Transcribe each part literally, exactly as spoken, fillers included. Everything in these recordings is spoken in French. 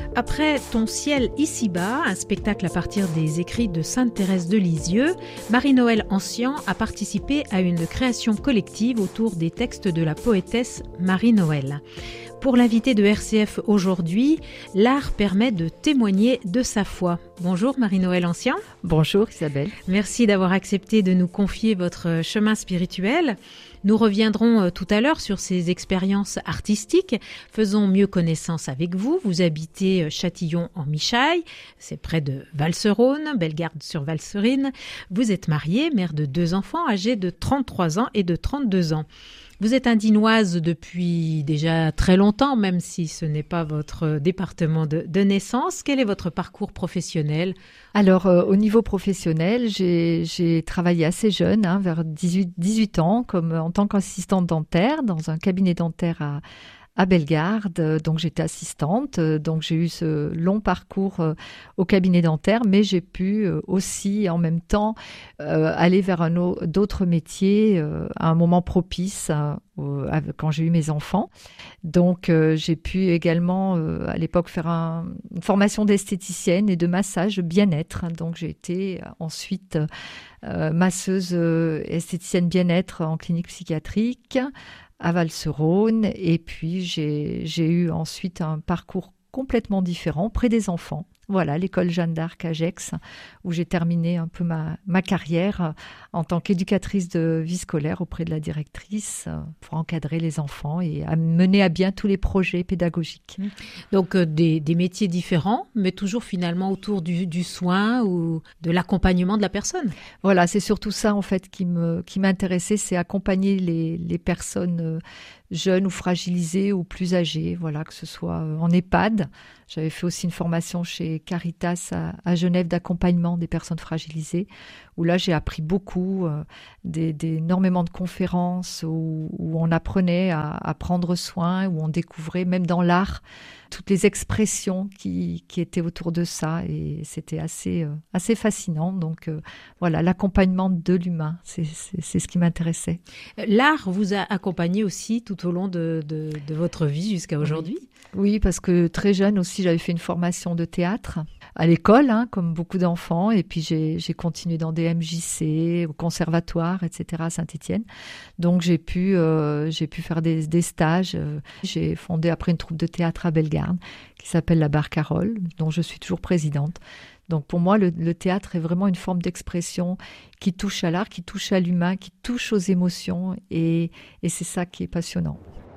Après Ton ciel ici-bas, un spectacle à partir des écrits de Sainte-Thérèse de Lisieux, Marie-Noëlle Ancien a participé à une création collective autour des textes de la poétesse Marie-Noëlle. Pour l'invité de R C F aujourd'hui, l'art permet de témoigner de sa foi. Bonjour Marie-Noëlle Ancien. Bonjour Isabelle. Merci d'avoir accepté de nous confier votre chemin spirituel. Nous reviendrons tout à l'heure sur ces expériences artistiques. Faisons mieux connaissance avec vous. Vous habitez Châtillon en Michaille, c'est près de Valserone, Bellegarde-sur-Valserine. Vous êtes mariée, mère de deux enfants âgés de trente-trois ans et de trente-deux ans. Vous êtes indinoise depuis déjà très longtemps, même si ce n'est pas votre département de, de naissance. Quel est votre parcours professionnel ? Alors, euh, au niveau professionnel, j'ai, j'ai travaillé assez jeune, hein, vers dix-huit, dix-huit ans, comme en tant qu'assistante dentaire dans un cabinet dentaire à à Bellegarde, donc j'étais assistante, donc j'ai eu ce long parcours au cabinet dentaire, mais j'ai pu aussi en même temps euh, aller vers un autre, d'autres métiers euh, à un moment propice euh, quand j'ai eu mes enfants. Donc euh, j'ai pu également euh, à l'époque faire un, une formation d'esthéticienne et de massage bien-être. Donc j'ai été ensuite euh, masseuse euh, esthéticienne bien-être en clinique psychiatrique à Valserone, et puis j'ai, j'ai eu ensuite un parcours complètement différent près des enfants. Voilà, l'école Jeanne d'Arc à Gex, où j'ai terminé un peu ma, ma carrière en tant qu'éducatrice de vie scolaire auprès de la directrice pour encadrer les enfants et à mener à bien tous les projets pédagogiques. Donc euh, des, des métiers différents, mais toujours finalement autour du, du soin ou de l'accompagnement de la personne. Voilà, c'est surtout ça en fait qui, me, qui m'intéressait, c'est accompagner les, les personnes euh, jeunes ou fragilisées ou plus âgées, voilà, que ce soit en EHPAD. J'avais fait aussi une formation chez Caritas à, à Genève d'accompagnement des personnes fragilisées, où là j'ai appris beaucoup, euh, des, des, énormément de conférences où, où on apprenait à, à prendre soin, où on découvrait même dans l'art toutes les expressions qui, qui étaient autour de ça, et c'était assez, euh, assez fascinant. Donc euh, voilà, l'accompagnement de l'humain, c'est, c'est, c'est ce qui m'intéressait. L'art vous a accompagné aussi tout au long de, de, de votre vie jusqu'à aujourd'hui ? Oui, parce que très jeune aussi, j'avais fait une formation de théâtre à l'école, hein, comme beaucoup d'enfants. Et puis, j'ai, j'ai continué dans des M J C, au conservatoire, et cetera à Saint-Étienne. Donc, j'ai pu, euh, j'ai pu faire des, des stages. J'ai fondé après une troupe de théâtre à Bellegarde qui s'appelle la Barcarolle, dont je suis toujours présidente. Donc, pour moi, le, le théâtre est vraiment une forme d'expression qui touche à l'art, qui touche à l'humain, qui touche aux émotions. Et, et c'est ça qui est passionnant.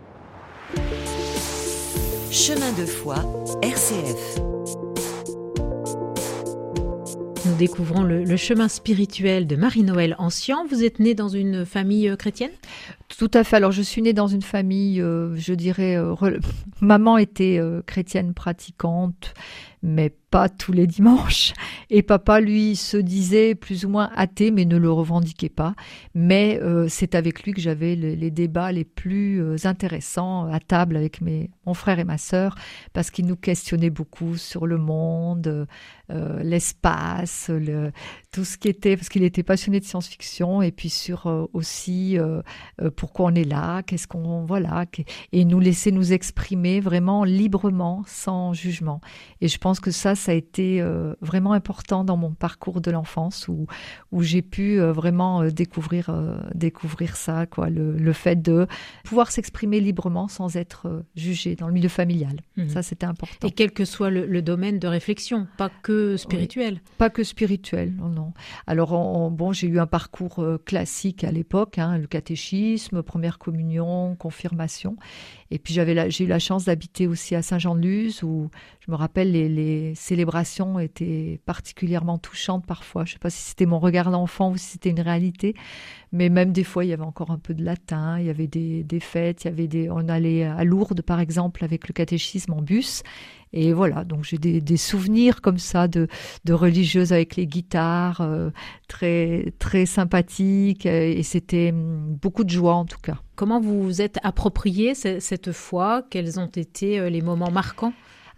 Chemin de foi, R C F. Nous découvrons le, le chemin spirituel de Marie-Noëlle Ancien. Vous êtes née dans une famille chrétienne ? Tout à fait. Alors, je suis née dans une famille, euh, je dirais, euh, re... maman était euh, chrétienne pratiquante, mais pas tous les dimanches. Et papa, lui, se disait plus ou moins athée, mais ne le revendiquait pas. Mais euh, c'est avec lui que j'avais les, les débats les plus euh, intéressants à table avec mes, mon frère et ma sœur, parce qu'il nous questionnait beaucoup sur le monde, euh, l'espace, le, tout ce qui était, parce qu'il était passionné de science-fiction, et puis sur euh, aussi euh, euh, pourquoi on est là, qu'est-ce qu'on, voilà, et nous laisser nous exprimer vraiment librement, sans jugement. Et je pense que ça, ça a été euh, vraiment important dans mon parcours de l'enfance, où, où j'ai pu euh, vraiment euh, découvrir, euh, découvrir ça, quoi, le, le fait de pouvoir s'exprimer librement sans être euh, jugé dans le milieu familial. Mmh. Ça, c'était important. Et quel que soit le, le domaine de réflexion, pas que spirituel. Oui, pas que spirituel, non, non. Alors, on, bon, j'ai eu un parcours euh, classique à l'époque, hein, le catéchisme, première communion, confirmation. Et puis, j'avais la, j'ai eu la chance d'habiter aussi à Saint-Jean-de-Luz, où je me rappelle les, les célébrations étaient particulièrement touchantes parfois. Je ne sais pas si c'était mon regard d'enfant ou si c'était une réalité, mais même des fois, il y avait encore un peu de latin, il y avait des, des fêtes, il y avait des, on allait à Lourdes, par exemple, avec le catéchisme en bus. Et voilà, donc j'ai des, des souvenirs comme ça de, de religieuses avec les guitares, euh, très, très sympathiques, et c'était beaucoup de joie en tout cas. Comment vous vous êtes approprié cette foi ? Quels ont été les moments marquants ?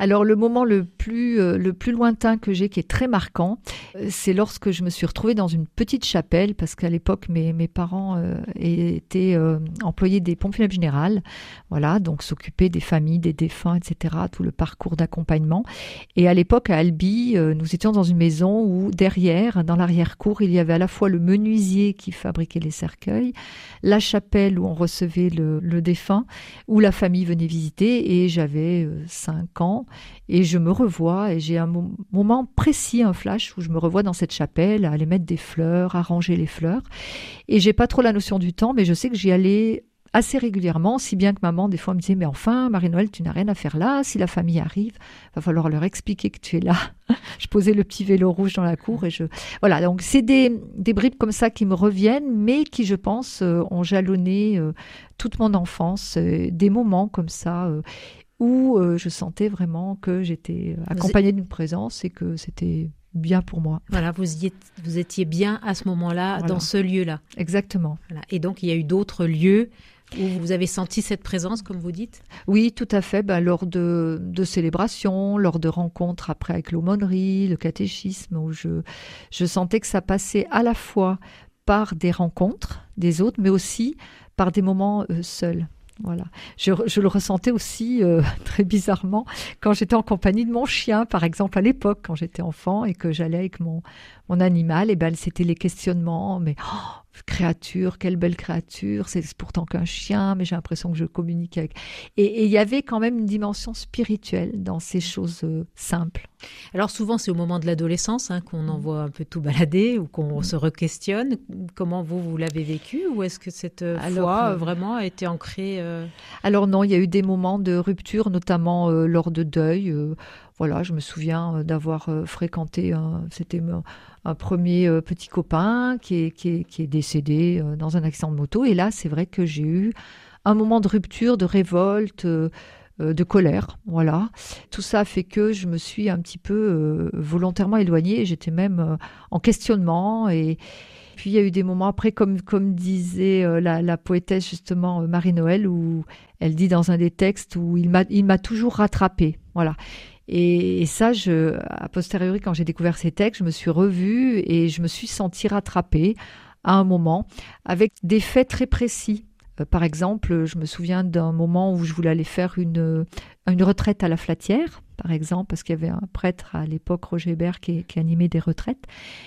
Alors le moment le plus, euh, le plus lointain que j'ai, qui est très marquant, euh, c'est lorsque je me suis retrouvée dans une petite chapelle, parce qu'à l'époque mes, mes parents euh, étaient euh, employés des pompes funèbres générales, voilà, donc s'occupaient des familles, des défunts, et cetera, tout le parcours d'accompagnement. Et à l'époque à Albi, euh, nous étions dans une maison où derrière, dans l'arrière-cour, il y avait à la fois le menuisier qui fabriquait les cercueils, la chapelle où on recevait le, le défunt, où la famille venait visiter, et j'avais euh, cinq ans. Et je me revois, et j'ai un mo- moment précis, un flash, où je me revois dans cette chapelle, à aller mettre des fleurs, à ranger les fleurs. Et j'ai pas trop la notion du temps, mais je sais que j'y allais assez régulièrement, si bien que maman, des fois, me disait « Mais enfin, Marie-Noël, tu n'as rien à faire là. Si la famille arrive, il va falloir leur expliquer que tu es là. » Je posais le petit vélo rouge dans la cour et je... Voilà, donc c'est des, des bribes comme ça qui me reviennent, mais qui, je pense, euh, ont jalonné euh, toute mon enfance. Euh, des moments comme ça... Euh, où euh, je sentais vraiment que j'étais accompagnée d'une présence et que c'était bien pour moi. Voilà, vous, y êtes, vous étiez bien à ce moment-là, Voilà. dans ce lieu-là. Exactement. Voilà. Et donc, il y a eu d'autres lieux où vous avez senti cette présence, comme vous dites ? Oui, tout à fait. Ben, lors de, de célébrations, lors de rencontres après avec l'aumônerie, le catéchisme, où je, je sentais que ça passait à la fois par des rencontres des autres, mais aussi par des moments euh, seuls. Voilà. Je, je le ressentais aussi euh, très bizarrement quand j'étais en compagnie de mon chien, par exemple à l'époque quand j'étais enfant et que j'allais avec mon, mon animal, et ben c'était les questionnements, mais oh, créature, quelle belle créature, c'est pourtant qu'un chien, mais j'ai l'impression que je communique avec. Et il y avait quand même une dimension spirituelle dans ces choses euh, simples. Alors souvent c'est au moment de l'adolescence hein, qu'on envoie un peu tout balader ou qu'on mmh. se re-questionne. Comment vous, vous l'avez vécu, ou est-ce que cette Alors, foi euh, vraiment a été ancrée euh... Alors non, il y a eu des moments de rupture, notamment euh, lors de deuil. Euh, voilà, je me souviens euh, d'avoir euh, fréquenté, un, c'était un, un premier euh, petit copain qui est, qui est, qui est décédé euh, dans un accident de moto. Et là, c'est vrai que j'ai eu un moment de rupture, de révolte, euh, de colère, voilà. Tout ça a fait que je me suis un petit peu euh, volontairement éloignée. J'étais même euh, en questionnement. Et puis il y a eu des moments après, comme, comme disait euh, la, la poétesse justement euh, Marie-Noël, où elle dit dans un des textes où il m'a, il m'a toujours rattrapée, voilà. Et, et ça, je, a posteriori, quand j'ai découvert ces textes, je me suis revue et je me suis sentie rattrapée à un moment avec des faits très précis. Euh, par exemple, je me souviens d'un moment où je voulais aller faire une, une retraite à la Flatière, par exemple, parce qu'il y avait un prêtre à l'époque, Roger Hébert, qui, qui animait des retraites.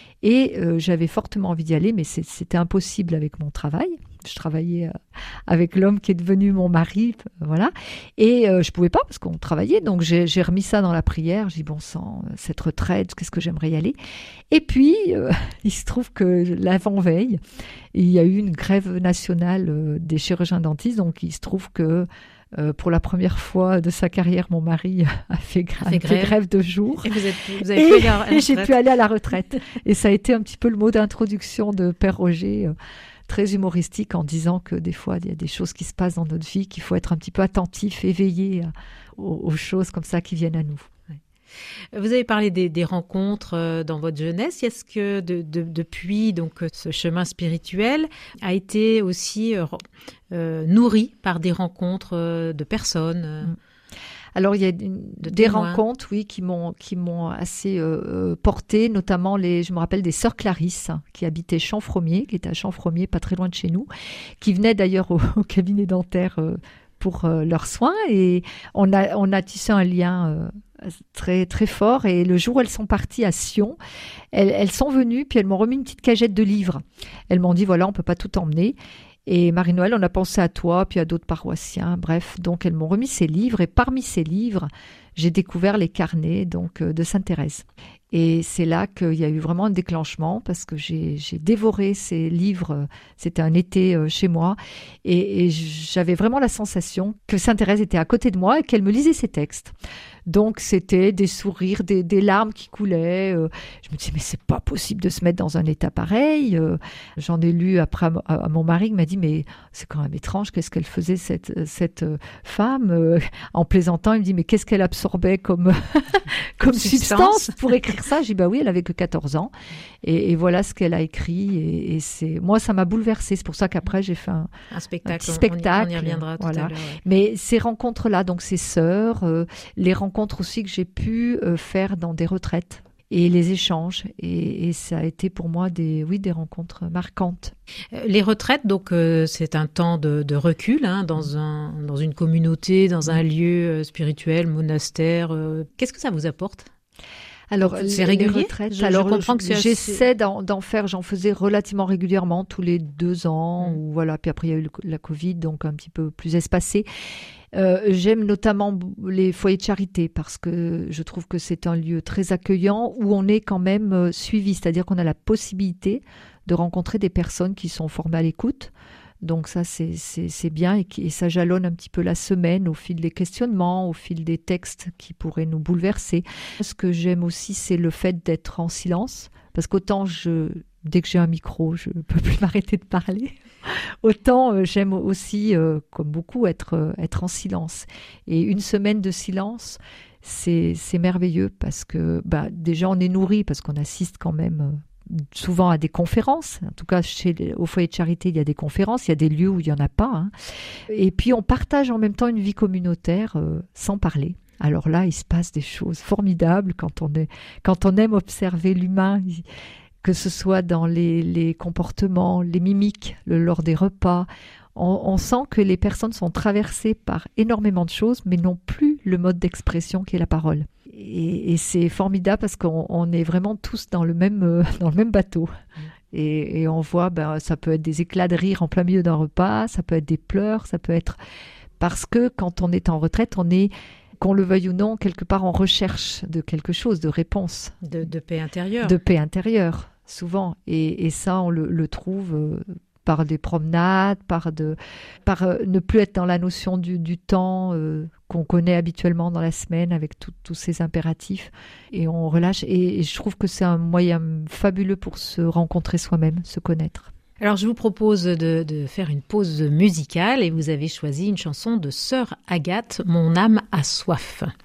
Et euh, j'avais fortement envie d'y aller, mais c'est, c'était impossible avec mon travail. Je travaillais euh, avec l'homme qui est devenu mon mari, euh, voilà. Et euh, je pouvais pas parce qu'on travaillait, donc j'ai, j'ai remis ça dans la prière. J'ai dit bon sang, cette retraite, qu'est-ce que j'aimerais y aller. Et puis euh, il se trouve que l'avant-veille, il y a eu une grève nationale euh, des chirurgiens dentistes, donc il se trouve que Euh, pour la première fois de sa carrière, mon mari a fait, gra- fait, grève. fait grève de jour. Et, vous êtes, vous avez et, pu aller à la et j'ai pu aller à la retraite. Et ça a été un petit peu le mot d'introduction de Père Roger, euh, très humoristique, en disant que des fois, il y a des choses qui se passent dans notre vie, qu'il faut être un petit peu attentif, éveillé euh, aux, aux choses comme ça qui viennent à nous. Vous avez parlé des, des rencontres dans votre jeunesse. Est-ce que de, de, depuis donc, ce chemin spirituel a été aussi euh, nourri par des rencontres de personnes ? Alors, il y a une, de des témoins. rencontres, oui, qui m'ont, qui m'ont assez euh, portée, notamment, les, je me rappelle des sœurs Clarisse, qui habitaient Champfromier, qui étaient à Champfromier, pas très loin de chez nous, qui venaient d'ailleurs au, au cabinet dentaire euh, pour euh, leurs soins. Et on a, on a tissé un lien euh, très, très fort. Et le jour où elles sont parties à Sion, elles, elles sont venues, puis elles m'ont remis une petite cagette de livres. Elles m'ont dit, voilà, on ne peut pas tout emmener. Et Marie-Noël, on a pensé à toi, puis à d'autres paroissiens. Bref, donc elles m'ont remis ces livres. Et parmi ces livres, j'ai découvert les carnets donc, de Sainte-Thérèse. Et c'est là qu'il y a eu vraiment un déclenchement, parce que j'ai, j'ai dévoré ces livres. C'était un été chez moi. Et, et j'avais vraiment la sensation que Sainte-Thérèse était à côté de moi et qu'elle me lisait ses textes. Donc, c'était des sourires, des, des larmes qui coulaient. Euh, je me disais, mais c'est pas possible de se mettre dans un état pareil. Euh, j'en ai lu après à, à mon mari qui m'a dit, mais c'est quand même étrange, qu'est-ce qu'elle faisait, cette, cette femme euh, en plaisantant, il me dit, mais qu'est-ce qu'elle absorbait comme, comme substance. substance pour écrire ça? J'ai dit, bah oui, elle avait que quatorze ans. Et, et voilà ce qu'elle a écrit. Et, et c'est, moi, ça m'a bouleversée. C'est pour ça qu'après, j'ai fait un, un spectacle. Un petit spectacle. On y, on y reviendra tout voilà. à l'heure. Ouais. Mais ces rencontres-là, donc ces sœurs, euh, les rencontres rencontres aussi que j'ai pu euh, faire dans des retraites et les échanges. Et, et ça a été pour moi des, oui, des rencontres marquantes. Les retraites, donc, euh, c'est un temps de, de recul hein, dans, un, dans une communauté, dans un lieu spirituel, monastère. Euh, qu'est-ce que ça vous apporte ? Alors, c'est régulier. Les retraites, je, alors, je comprends que c'est j'essaie assez... d'en, d'en faire, j'en faisais relativement régulièrement, tous les deux ans, Mmh. ou voilà. Puis après, il y a eu le, la Covid, donc un petit peu plus espacé. Euh, j'aime notamment les foyers de charité parce que je trouve que c'est un lieu très accueillant où on est quand même euh, suivi, c'est-à-dire qu'on a la possibilité de rencontrer des personnes qui sont formées à l'écoute. Donc ça, c'est, c'est, c'est bien et, qui, et ça jalonne un petit peu la semaine au fil des questionnements, au fil des textes qui pourraient nous bouleverser. Ce que j'aime aussi, c'est le fait d'être en silence parce qu'autant je, dès que j'ai un micro, je ne peux plus m'arrêter de parler. Autant euh, j'aime aussi, euh, comme beaucoup, être, euh, être en silence. Et une semaine de silence, c'est, c'est merveilleux parce que bah, déjà on est nourri parce qu'on assiste quand même euh, souvent à des conférences. En tout cas, chez, au foyer de charité, il y a des conférences, il y a des lieux où il n'y en a pas. Hein. Et puis on partage en même temps une vie communautaire euh, sans parler. Alors là, il se passe des choses formidables quand on, est, quand on aime observer l'humain. Il, que ce soit dans les, les comportements, les mimiques, le, lors des repas. On, on sent que les personnes sont traversées par énormément de choses, mais n'ont plus le mode d'expression qui est la parole. Et, et c'est formidable parce qu'on on est vraiment tous dans le même, euh, dans le même bateau. Mmh. Et, et on voit, ben, ça peut être des éclats de rire en plein milieu d'un repas, ça peut être des pleurs, ça peut être... Parce que quand on est en retraite, on est... qu'on le veuille ou non, quelque part en recherche de quelque chose, de réponse. De, de paix intérieure. De paix intérieure, souvent. Et, et ça, on le, le trouve euh, par des promenades, par, de, par euh, ne plus être dans la notion du, du temps euh, qu'on connaît habituellement dans la semaine avec tous ces impératifs. Et on relâche. Et, et je trouve que c'est un moyen fabuleux pour se rencontrer soi-même, se connaître. Alors, je vous propose de, de faire une pause musicale et vous avez choisi une chanson de Sœur Agathe, Mon âme a soif.